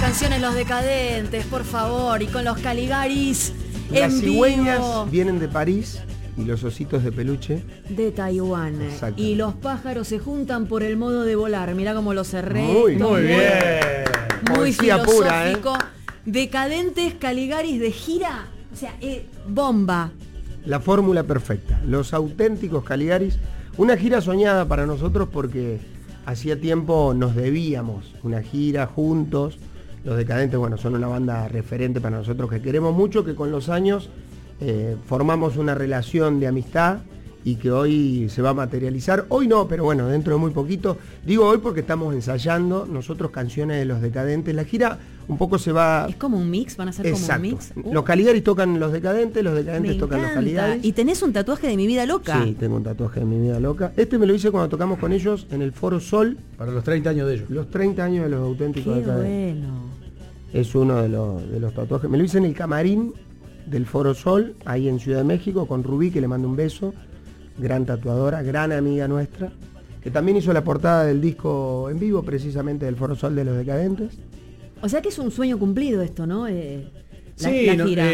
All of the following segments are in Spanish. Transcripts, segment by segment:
canciones Los Decadentes, por favor, y con los Caligaris Las en cigüeñas vivo. vienen de París y los ositos de peluche De Taiwán. Exacto. Y los pájaros se juntan por el modo de volar. Mirá cómo lo cerré. Muy Esto bien. Muy Poesía pura, filosófico. Decadentes, Caligaris de gira. O sea, bomba. La fórmula perfecta. Los auténticos Caligaris. Una gira soñada para nosotros porque hacía tiempo nos debíamos una gira juntos. Los Decadentes, bueno, son una banda referente para nosotros que queremos mucho, que con los años formamos una relación de amistad y que hoy se va a materializar. Hoy no, pero bueno, dentro de muy poquito. Digo hoy porque estamos ensayando nosotros canciones de Los Decadentes. La gira un poco se va... Es como un mix, van a ser Exacto. como un mix. Los Caligaris tocan Los Decadentes Me tocan los encanta. Caligaris. Y tenés un tatuaje de Mi Vida Loca. Sí, tengo un tatuaje de Mi Vida Loca. Este me lo hice cuando tocamos con ellos en el Foro Sol, Para los 30 años de ellos. los 30 años de Los Auténticos Qué Decadentes. bueno. Es uno de los tatuajes. Me lo hice en el camarín del Foro Sol, ahí en Ciudad de México, con Rubí, que le mando un beso. Gran tatuadora, gran amiga nuestra, que también hizo la portada del disco en vivo, precisamente del Foro Sol de Los Decadentes. O sea que es un sueño cumplido esto, ¿no? La gira.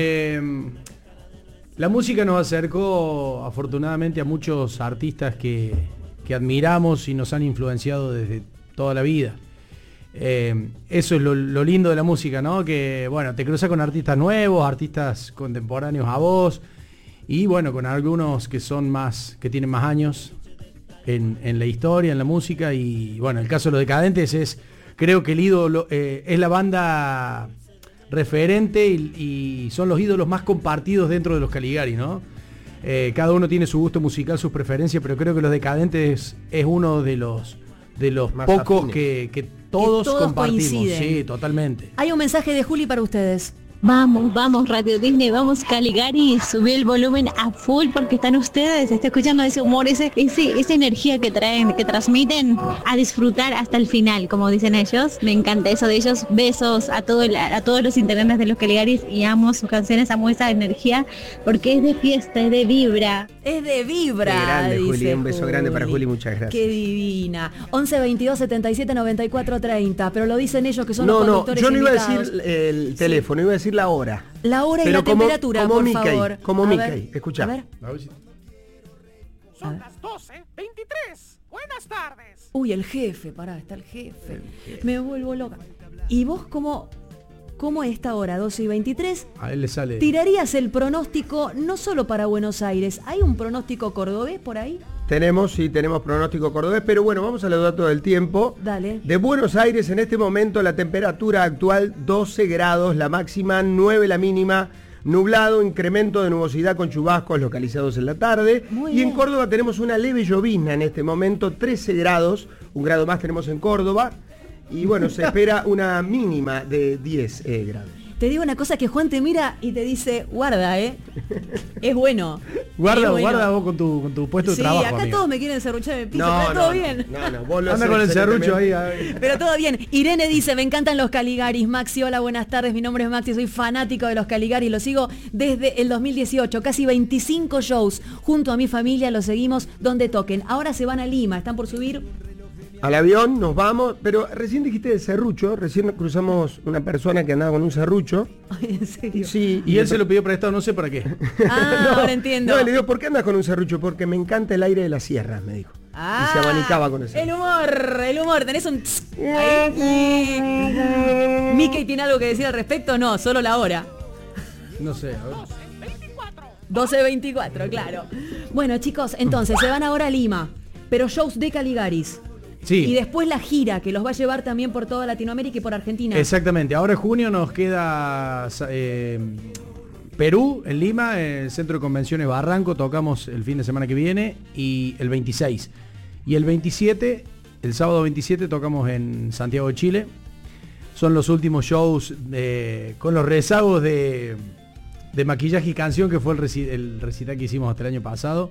La música nos acercó afortunadamente a muchos artistas que admiramos y nos han influenciado desde toda la vida. Eso es lo lindo de la música, ¿no? Que bueno, te cruzas con artistas nuevos, artistas contemporáneos a vos, y bueno, con algunos que son más, que tienen más años en la historia, en la música. Y bueno, el caso de Los Decadentes es, creo que el ídolo, es la banda referente y son los ídolos más compartidos dentro de los Caligaris, ¿no? Cada uno tiene su gusto musical, sus preferencias, pero creo que Los Decadentes es uno de los Más pocos afines. que todos compartimos. coinciden. Sí, totalmente. Hay un mensaje de Juli para ustedes. Vamos, vamos, Radio Disney, vamos Caligari, subí el volumen a full porque están ustedes, está escuchando ese humor, esa energía que traen, que transmiten, a disfrutar hasta el final, como dicen ellos. Me encanta eso de ellos. Besos a todos los integrantes de los Caligaris y amo sus canciones, amo esa energía porque es de fiesta, es de vibra. Es de vibra. Qué grande, dice Juli. Un beso grande para Juli, muchas gracias. Qué divina. 11 22 77 94 30. Pero lo dicen ellos que son los No, conductores yo no iba a invitados. decir el teléfono, iba a decir la hora. La hora y Pero la temperatura, como por Mickey, favor. como A Mickey. ver, Escuchá. a ver. Son las 12:23. Buenas tardes. Uy, el jefe, pará, está el jefe. Me vuelvo loca. ¿Y vos cómo a esta hora, 12:23, A él le sale. tirarías el pronóstico no solo para Buenos Aires? ¿Hay un pronóstico cordobés por ahí? Tenemos pronóstico cordobés, pero bueno, vamos a los datos del tiempo. Dale. De Buenos Aires, en este momento, la temperatura actual 12 grados, la máxima 9 la mínima, nublado, incremento de nubosidad con chubascos localizados en la tarde. Muy y en bien. Córdoba tenemos una leve llovizna en este momento, 13 grados, un grado más tenemos en Córdoba. Y bueno, se espera una mínima de 10 grados. Te digo una cosa, que Juan te mira y te dice, guarda, es bueno. Guarda, Es bueno. guarda vos con tu puesto Sí, de trabajo, acá amigo. todos me quieren serruchar el piso, pero todo bien. No, vos lo Anda haces con el serrucho ahí. excelentemente. Pero todo bien. Irene dice, me encantan los Caligaris. Maxi, hola, buenas tardes. Mi nombre es Maxi, soy fanático de los Caligaris. Los sigo desde el 2018. Casi 25 shows. Junto a mi familia los seguimos donde toquen. Ahora se van a Lima. Están por subir. Al avión nos vamos, pero recién dijiste de serrucho, recién cruzamos una persona que andaba con un serrucho. Ay, ¿en serio? Sí, Y él se lo pidió prestado, no sé para qué. Ah, ahora entiendo. No, le digo, ¿por qué andas con un serrucho? Porque me encanta el aire de las sierras, me dijo. Ah, y se abanicaba con eso. El humor. Tenés un... Ahí. ¿Mickey tiene algo que decir al respecto? No, solo la hora. No sé, a ver. 12:24, claro. Bueno, chicos, entonces se van ahora a Lima, pero shows de Caligaris. Sí. Y después la gira, que los va a llevar también por toda Latinoamérica y por Argentina. Exactamente. Ahora en junio nos queda Perú, en Lima, el Centro de Convenciones Barranco, tocamos el fin de semana que viene, y el 26. Y el 27, el sábado 27, tocamos en Santiago de Chile. Son los últimos shows con los rezagos de maquillaje y canción, que fue el recital que hicimos hasta el año pasado.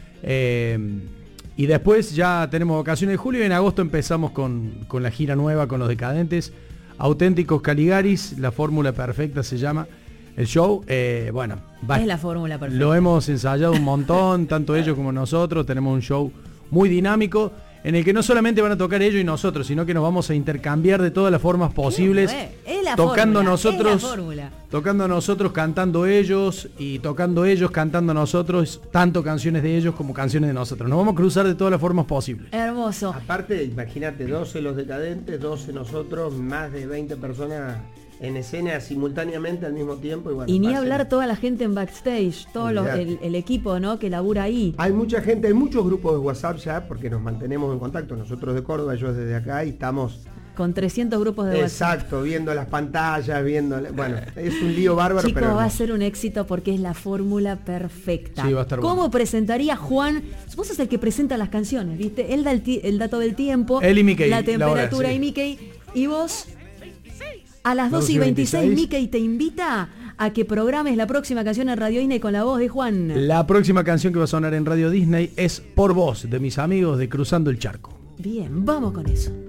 Y después ya tenemos vacaciones de julio y en agosto empezamos con la gira nueva con Los Decadentes. Auténticos Caligaris, la fórmula perfecta se llama el show. Bueno, Es la fórmula perfecta. lo hemos ensayado un montón, tanto ellos como nosotros. Tenemos un show muy dinámico en el que no solamente van a tocar ellos y nosotros, sino que nos vamos a intercambiar de todas las formas posibles. Es tocando fórmula, nosotros, es la fórmula. tocando nosotros, cantando ellos, y tocando ellos, cantando nosotros, tanto canciones de ellos como canciones de nosotros. Nos vamos a cruzar de todas las formas posibles. Hermoso. Aparte, imagínate, 12 los decadentes, 12 nosotros, más de 20 personas en escena simultáneamente al mismo tiempo. Bueno, Y ni hablar toda la gente en backstage, todo Olvidate. el equipo, ¿no?, que labura ahí. Hay mucha gente, hay muchos grupos de WhatsApp ya, porque nos mantenemos en contacto, nosotros de Córdoba, ellos desde acá, y estamos... Con 300 grupos de WhatsApp. Exacto, viendo las pantallas, viendo... Bueno, es un lío bárbaro, Chicos, pero... va a hermoso. ser un éxito porque es la fórmula perfecta. Sí, va a estar ¿Cómo bueno. presentaría Juan? Vos sos el que presenta las canciones, ¿viste? Él da el dato del tiempo, Él y Mickey, la la temperatura hora, sí. y Mickey. Y vos, a las 12 2 y 26, 26, Mickey te invita a que programes la próxima canción en Radio Disney con la voz de Juan. La próxima canción que va a sonar en Radio Disney es Por Vos, de mis amigos de Cruzando el Charco. Bien, vamos con eso.